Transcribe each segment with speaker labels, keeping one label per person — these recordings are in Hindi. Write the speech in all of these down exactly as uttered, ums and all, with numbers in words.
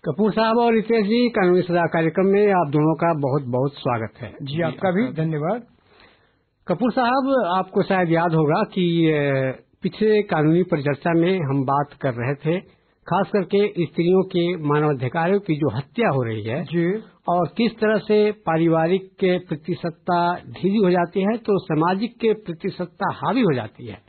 Speaker 1: कपूर साहब और रितेश जी, कानूनी सलाह कार्यक्रम में आप दोनों का बहुत बहुत स्वागत है।
Speaker 2: जी, आपका भी धन्यवाद।
Speaker 1: कपूर साहब, आपको शायद याद होगा कि पिछले कानूनी परिचर्चा में हम बात कर रहे थे खास करके स्त्रियों के मानवाधिकारों की जो हत्या हो रही है
Speaker 2: जी, और
Speaker 1: किस तरह से पारिवारिक के प्रति सत्ता ढीली हो जाती है तो सामाजिक के प्रति सत्ता हावी हो जाती है।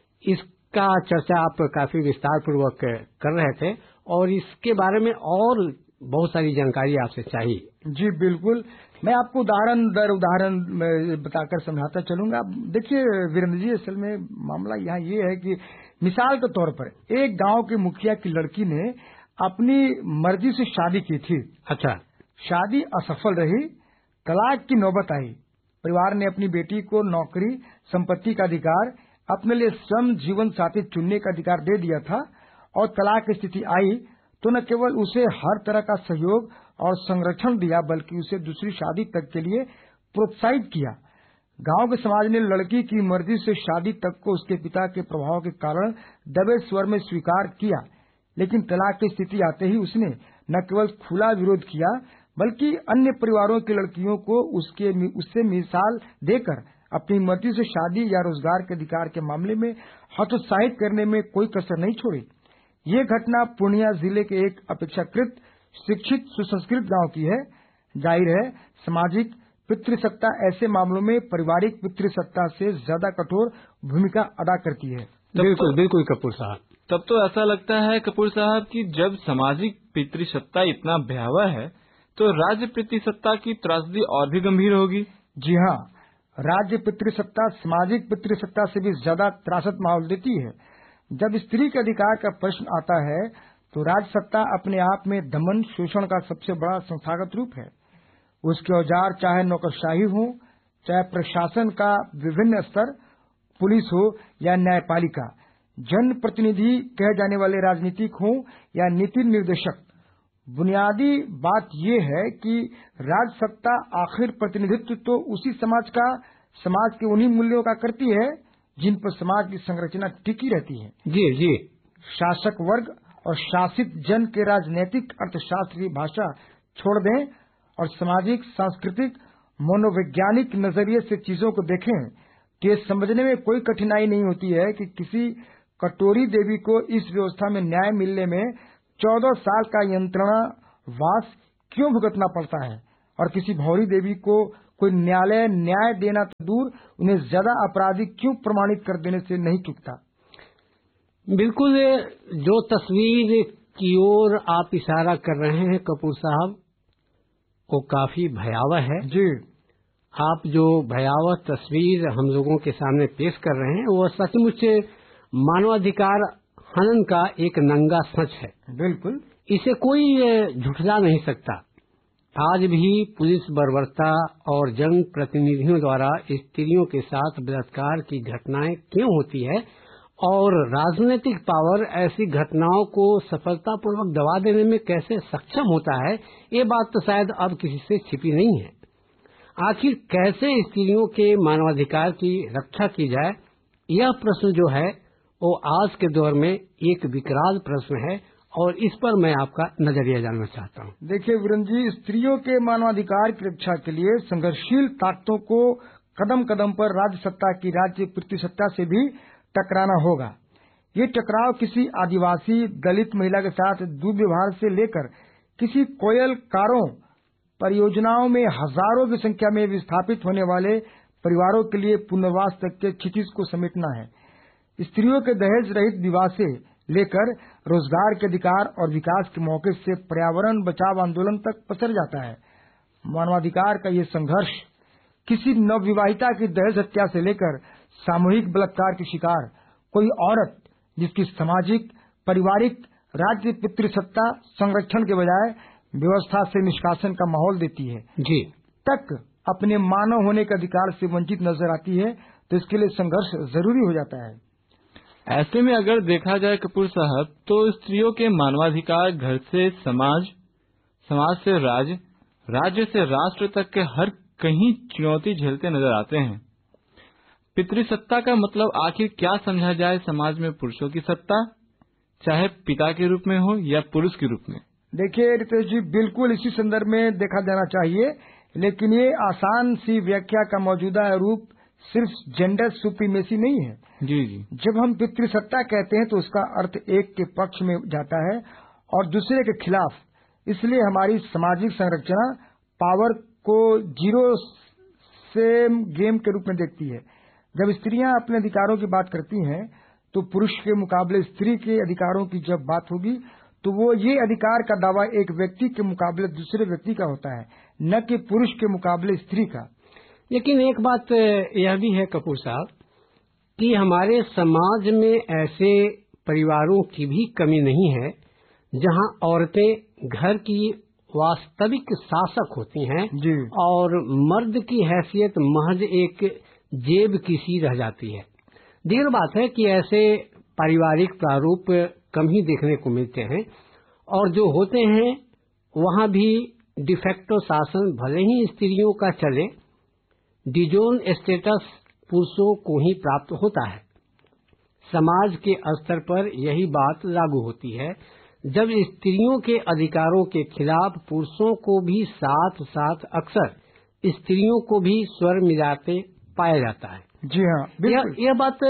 Speaker 1: इसका चर्चा आप काफी विस्तार पूर्वक कर रहे थे और इसके बारे में और बहुत सारी जानकारी आपसे चाहिए।
Speaker 2: जी बिल्कुल, मैं आपको उदाहरण दर उदाहरण बताकर समझाता चलूंगा। देखिए वीरेंद्र जी, असल में मामला यहाँ ये है कि मिसाल के तौर पर एक गांव के मुखिया की लड़की ने अपनी मर्जी से शादी की थी।
Speaker 1: अच्छा।
Speaker 2: शादी असफल रही, तलाक की नौबत आई। परिवार ने अपनी बेटी को नौकरी, संपत्ति का अधिकार, अपने लिए स्वयं जीवन साथी चुनने का अधिकार दे दिया था और तलाक की स्थिति आई तो न केवल उसे हर तरह का सहयोग और संरक्षण दिया बल्कि उसे दूसरी शादी तक के लिए प्रोत्साहित किया। गांव के समाज ने लड़की की मर्जी से शादी तक को उसके पिता के प्रभाव के कारण दबे स्वर में स्वीकार किया, लेकिन तलाक की स्थिति आते ही उसने न केवल खुला विरोध किया बल्कि अन्य परिवारों की लड़कियों को उसके उससे मिसाल देकर अपनी मर्जी से शादी या रोजगार के अधिकार के मामले में हतोत्साहित करने में कोई कसर नहीं छोड़ी। ये घटना पूर्णिया जिले के एक अपेक्षाकृत शिक्षित सुसंस्कृत गांव की है। जाहिर है सामाजिक पितृसत्ता ऐसे मामलों में पारिवारिक पितृसत्ता से ज्यादा कठोर भूमिका अदा करती है।
Speaker 1: बिल्कुल बिल्कुल कपूर साहब,
Speaker 3: तब तो ऐसा लगता है कपूर साहब कि जब सामाजिक पितृसत्ता इतना भयावह है तो राज्य पितृसत्ता की त्रासदी और भी गंभीर होगी।
Speaker 2: जी हाँ, राज्य पितृसत्ता सामाजिक पितृसत्ता से भी ज्यादा त्रासद माहौल देती है। जब स्त्री के अधिकार का प्रश्न आता है तो राज्य सत्ता अपने आप में दमन शोषण का सबसे बड़ा संस्थागत रूप है। उसके औजार चाहे नौकरशाही हो, चाहे प्रशासन का विभिन्न स्तर, पुलिस हो या न्यायपालिका, जन प्रतिनिधि कहे जाने वाले राजनीतिक हो या नीति निर्देशक, बुनियादी बात यह है कि राज्य सत्ता आखिर प्रतिनिधित्व तो उसी समाज का, समाज के उन्हीं मूल्यों का करती है जिन पर समाज की संरचना टिकी रहती है।
Speaker 1: जी जी।
Speaker 2: शासक वर्ग और शासित जन के राजनीतिक अर्थशास्त्र की भाषा छोड़ दें और सामाजिक, सांस्कृतिक, मनोवैज्ञानिक नजरिए से चीजों को देखें तो ये समझने में कोई कठिनाई नहीं होती है कि किसी कटोरी देवी को इस व्यवस्था में न्याय मिलने में चौदह साल का यंत्रणावास क्यों भुगतना पड़ता है और किसी भौरी देवी को कोई न्यायालय न्याय देना तो दूर उन्हें ज्यादा अपराधी क्यों प्रमाणित कर देने से नहीं चूकता।
Speaker 1: बिल्कुल, जो तस्वीर की ओर आप इशारा कर रहे हैं कपूर साहब वो काफी भयावह है।
Speaker 2: जी,
Speaker 1: आप जो भयावह तस्वीर हम लोगों के सामने पेश कर रहे हैं वो सचमुच मानवाधिकार हनन का एक नंगा सच है।
Speaker 2: बिल्कुल,
Speaker 1: इसे कोई झुठला नहीं सकता। आज भी पुलिस बर्बरता और जन प्रतिनिधियों द्वारा स्त्रियों के साथ बलात्कार की घटनाएं क्यों होती है और राजनीतिक पावर ऐसी घटनाओं को सफलतापूर्वक दबा देने में कैसे सक्षम होता है, ये बात तो शायद अब किसी से छिपी नहीं है। आखिर कैसे स्त्रियों के मानवाधिकार की रक्षा की जाए, यह प्रश्न जो है वो आज के दौर में एक विकराल प्रश्न है और इस पर मैं आपका नजरिया जानना चाहता हूँ।
Speaker 2: देखिए वीरेंद्र जी, स्त्रियों के मानवाधिकार की रक्षा के लिए संघर्षशील ताकतों को कदम कदम पर राज्य सत्ता की राज्य पितृसत्ता से भी टकराना होगा। ये टकराव किसी आदिवासी दलित महिला के साथ दुर्व्यवहार से लेकर किसी कोयलकारों परियोजनाओं में हजारों की संख्या में विस्थापित होने वाले परिवारों के लिए पुनर्वास तक के क्षितिज को समेटना है। स्त्रियों के दहेज रहित विवाह से लेकर रोजगार के अधिकार और विकास के मौके से पर्यावरण बचाव आंदोलन तक पसर जाता है। मानवाधिकार का ये संघर्ष किसी नवविवाहिता की दहेज हत्या से लेकर सामूहिक बलात्कार की शिकार कोई औरत जिसकी सामाजिक, पारिवारिक, राज्य पितृसत्ता संरक्षण के बजाय व्यवस्था से निष्कासन का माहौल देती है
Speaker 1: जी
Speaker 2: तक अपने मानव होने के अधिकार से वंचित नजर आती है, तो इसके लिए संघर्ष जरूरी हो जाता है।
Speaker 3: ऐसे में अगर देखा जाए कपूर साहब तो स्त्रियों के मानवाधिकार घर से समाज, समाज से राज्य, राज्य से राष्ट्र तक के हर कहीं चुनौती झेलते नजर आते हैं। पितृसत्ता का मतलब आखिर क्या समझा जाए समाज में? पुरुषों की सत्ता, चाहे पिता के रूप में हो या पुरुष के रूप में,
Speaker 2: देखिए रितेश जी, बिल्कुल इसी संदर्भ में देखा जाना चाहिए, लेकिन ये आसान सी व्याख्या का मौजूदा रूप सिर्फ जेंडर सुप्रीमेसी नहीं है।
Speaker 3: जी जी।
Speaker 2: जब हम पितृसत्ता कहते हैं तो उसका अर्थ एक के पक्ष में जाता है और दूसरे के खिलाफ। इसलिए हमारी सामाजिक संरचना पावर को जीरो सेम गेम के रूप में देखती है। जब स्त्रियां अपने अधिकारों की बात करती हैं तो पुरुष के मुकाबले स्त्री के अधिकारों की जब बात होगी तो वो ये अधिकार का दावा एक व्यक्ति के मुकाबले दूसरे व्यक्ति का होता है, न कि पुरुष के मुकाबले स्त्री का।
Speaker 1: लेकिन एक बात यह भी है कपूर साहब कि हमारे समाज में ऐसे परिवारों की भी कमी नहीं है जहां औरतें घर की वास्तविक शासक होती हैं
Speaker 2: जी।
Speaker 1: और मर्द की हैसियत महज एक जेब की सी रह जाती है। दीगर बात है कि ऐसे पारिवारिक प्रारूप कम ही देखने को मिलते हैं और जो होते हैं वहां भी डिफेक्टो शासन भले ही स्त्रियों का चले, डिजोन स्टेटस पुरुषों को ही प्राप्त होता है। समाज के स्तर पर यही बात लागू होती है जब स्त्रियों के अधिकारों के खिलाफ पुरुषों को भी साथ साथ अक्सर स्त्रियों को भी स्वर मिलाते पाया जाता है।
Speaker 2: जी हाँ, बिल्कुल।
Speaker 1: यह, यह बात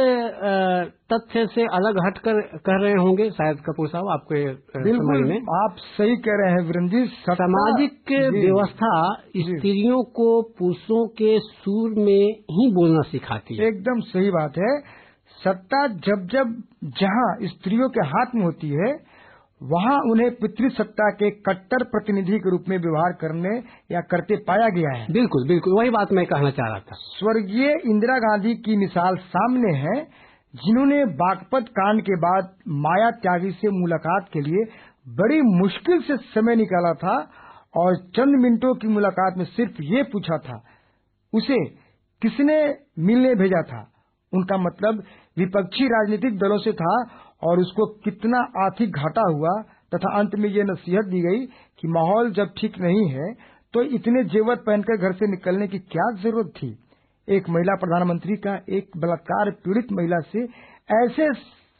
Speaker 1: तथ्य से अलग हटकर कह रहे होंगे शायद कपूर साहब, आपके समझ में।
Speaker 2: आप सही कह रहे हैं वीरेंद्र जी।
Speaker 1: सामाजिक व्यवस्था स्त्रियों को पुरुषों के सुर में ही बोलना सिखाती है।
Speaker 2: एकदम सही बात है। सत्ता जब जब जहाँ स्त्रियों के हाथ में होती है वहाँ उन्हें पितृसत्ता के कट्टर प्रतिनिधि के रूप में व्यवहार करने या करते पाया गया है।
Speaker 1: बिल्कुल बिल्कुल, वही बात मैं कहना चाह रहा था।
Speaker 2: स्वर्गीय इंदिरा गांधी की मिसाल सामने है, जिन्होंने बागपत कांड के बाद माया त्यागी से मुलाकात के लिए बड़ी मुश्किल से समय निकाला था और चंद मिनटों की मुलाकात में सिर्फ ये पूछा था उसे किसने मिलने भेजा था। उनका मतलब विपक्षी राजनीतिक दलों से था और उसको कितना आर्थिक घाटा हुआ तथा अंत में ये नसीहत दी गई कि माहौल जब ठीक नहीं है तो इतने जेवर पहनकर घर से निकलने की क्या जरूरत थी। एक महिला प्रधानमंत्री का एक बलात्कार पीड़ित महिला से ऐसे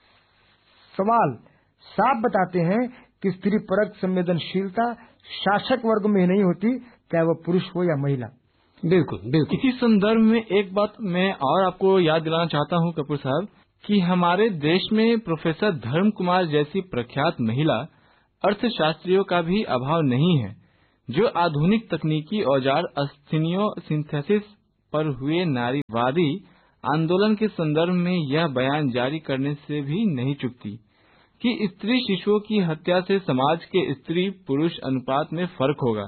Speaker 2: सवाल साफ बताते हैं कि स्त्री परक संवेदनशीलता शासक वर्ग में नहीं होती, चाहे वह पुरुष हो या महिला।
Speaker 1: बिल्कुल बिल्कुल।
Speaker 3: इसी संदर्भ में एक बात मैं और आपको याद दिलाना चाहता हूं कपूर साहब कि हमारे देश में प्रोफेसर धर्म कुमार जैसी प्रख्यात महिला अर्थशास्त्रियों का भी अभाव नहीं है, जो आधुनिक तकनीकी औजार अस्थिनियो सिंथेसिस पर हुए नारीवादी आंदोलन के संदर्भ में यह बयान जारी करने से भी नहीं चूकती कि स्त्री शिशुओं की हत्या से समाज के स्त्री पुरुष अनुपात में फर्क होगा,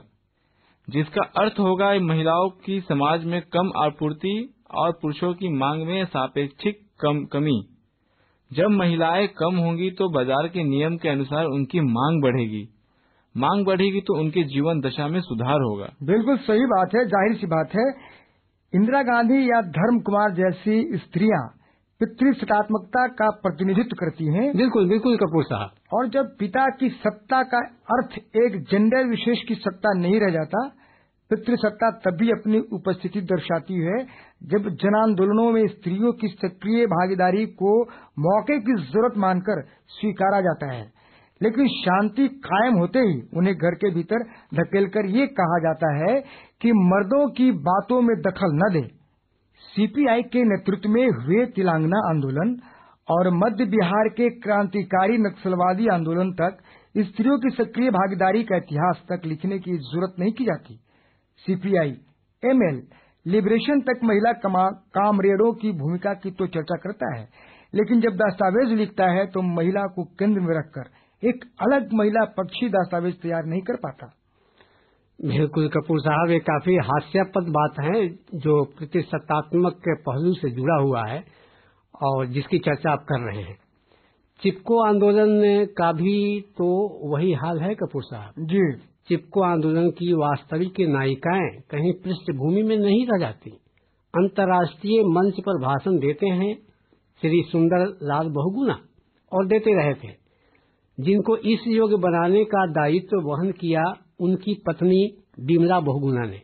Speaker 3: जिसका अर्थ होगा महिलाओं की समाज में कम आपूर्ति और पुरुषों की मांग में सापेक्षिक कम कमी। जब महिलाएं कम होंगी तो बाजार के नियम के अनुसार उनकी मांग बढ़ेगी, मांग बढ़ेगी तो उनके जीवन दशा में सुधार होगा।
Speaker 2: बिल्कुल सही बात है, जाहिर सी बात है। इंदिरा गांधी या धर्म कुमार जैसी स्त्रियां पितृसत्तात्मकता का प्रतिनिधित्व करती हैं।
Speaker 1: बिल्कुल बिल्कुल कपूर साहब।
Speaker 2: और जब पिता की सत्ता का अर्थ एक जेंडर विशेष की सत्ता नहीं रह जाता, पितृसत्ता तभी अपनी उपस्थिति दर्शाती है जब जन आंदोलनों में स्त्रियों की सक्रिय भागीदारी को मौके की जरूरत मानकर स्वीकारा जाता है, लेकिन शांति कायम होते ही उन्हें घर के भीतर धकेलकर ये कहा जाता है कि मर्दों की बातों में दखल न दे। सीपीआई के नेतृत्व में हुए तिलंगाना आंदोलन और मध्य बिहार के क्रांतिकारी नक्सलवादी आंदोलन तक स्त्रियों की सक्रिय भागीदारी का इतिहास तक लिखने की जरूरत नहीं की जाती। सीपीआई एमएल लिबरेशन तक महिला कामरेडों की भूमिका की तो चर्चा करता है, लेकिन जब दस्तावेज लिखता है तो महिला को केंद्र में रखकर एक अलग महिला पक्षी दस्तावेज तैयार नहीं कर पाता।
Speaker 1: बिल्कुल कपूर साहब, ये काफी हास्यास्पद बात है जो प्रतिसत्तात्मक के पहलू से जुड़ा हुआ है और जिसकी चर्चा आप कर रहे हैं। चिपको आंदोलन का भी तो वही हाल है कपूर साहब
Speaker 2: जी।
Speaker 1: चिपको आंदोलन की वास्तविक नायिकाएं कहीं पृष्ठभूमि में नहीं रह जाती। अंतर्राष्ट्रीय मंच पर भाषण देते हैं श्री सुंदर लाल बहुगुणा और देते रहे थे, जिनको इस योग्य बनाने का दायित्व वहन किया उनकी पत्नी बिमला बहुगुणा ने।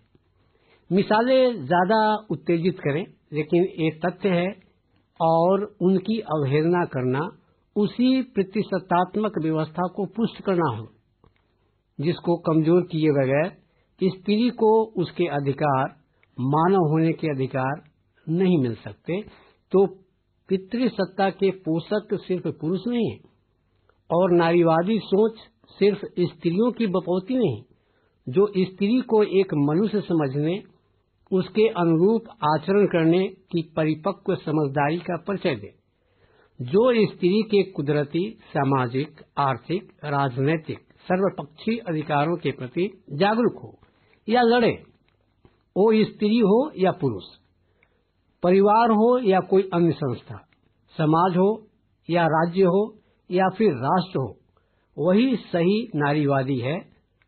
Speaker 1: मिसालें ज्यादा उत्तेजित करें, लेकिन एक तथ्य है और उनकी अवहेलना करना उसी प्रतिसत्तात्मक व्यवस्था को पुष्ट करना हो। जिसको कमजोर किए बगैर स्त्री को उसके अधिकार, मानव होने के अधिकार नहीं मिल सकते। तो पितृसत्ता के पोषक सिर्फ पुरुष नहीं है और नारीवादी सोच सिर्फ स्त्रियों की बपौती नहीं, जो स्त्री को एक मनुष्य समझने, उसके अनुरूप आचरण करने की परिपक्व समझदारी का परिचय दे, जो स्त्री के कुदरती, सामाजिक, आर्थिक, राजनैतिक सर्वपक्षीय अधिकारों के प्रति जागरूक हो या लड़े, वो स्त्री हो या पुरुष, परिवार हो या कोई अन्य संस्था, समाज हो या राज्य हो या फिर राष्ट्र हो, वही सही नारीवादी है।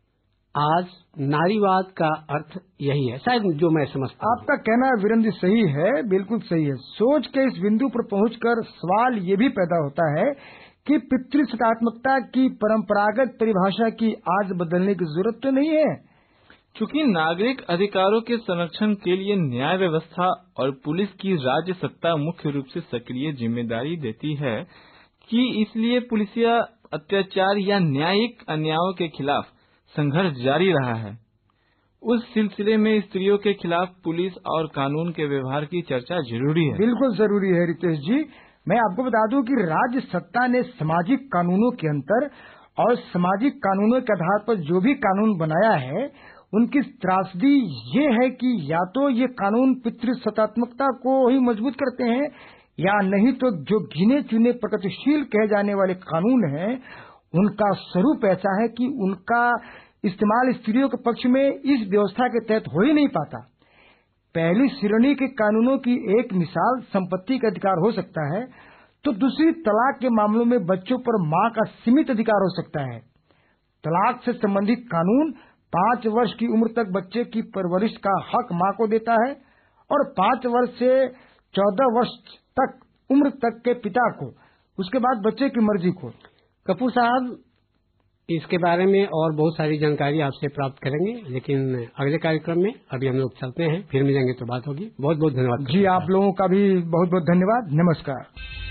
Speaker 1: आज नारीवाद का अर्थ यही है, शायद जो मैं समझता हूं।
Speaker 2: आपका कहना वीरेंद्र जी सही है, बिल्कुल सही है। सोच के इस बिंदु पर पहुंचकर सवाल ये भी पैदा होता है कि पितृसत्तात्मकता की परंपरागत परिभाषा की आज बदलने की जरूरत तो नहीं है।
Speaker 3: चूंकि नागरिक अधिकारों के संरक्षण के लिए न्याय व्यवस्था और पुलिस की राज्य सत्ता मुख्य रूप से सक्रिय जिम्मेदारी देती है कि इसलिए पुलिसिया अत्याचार या न्यायिक अन्यायों के खिलाफ संघर्ष जारी रहा है। उस सिलसिले में स्त्रियों के खिलाफ पुलिस और कानून के व्यवहार की चर्चा जरूरी है।
Speaker 2: बिल्कुल जरूरी है रितेश जी। मैं आपको बता दूं कि राज्य सत्ता ने सामाजिक कानूनों के अंतर और सामाजिक कानूनों के आधार पर जो भी कानून बनाया है, उनकी त्रासदी ये है कि या तो ये कानून पितृसत्तात्मकता को ही मजबूत करते हैं, या नहीं तो जो गिने चुने प्रगतिशील कहे जाने वाले कानून हैं, उनका स्वरूप ऐसा है कि उनका इस्तेमाल स्त्रियों के पक्ष में इस व्यवस्था के तहत हो ही नहीं पाता। पहली श्रेणी के कानूनों की एक मिसाल संपत्ति का अधिकार हो सकता है, तो दूसरी तलाक के मामलों में बच्चों पर मां का सीमित अधिकार हो सकता है। तलाक से संबंधित कानून पांच वर्ष की उम्र तक बच्चे की परवरिश का हक मां को देता है और पांच वर्ष से चौदह वर्ष तक उम्र तक के पिता को, उसके बाद बच्चे की मर्जी को।
Speaker 1: कपूर साहब, इसके बारे में और बहुत सारी जानकारी आपसे प्राप्त करेंगे, लेकिन अगले कार्यक्रम में अभी हम लोग चलते हैं, फिर मिलेंगे तो बात होगी। बहुत बहुत धन्यवाद
Speaker 2: जी, आप लोगों का भी बहुत बहुत धन्यवाद। नमस्कार।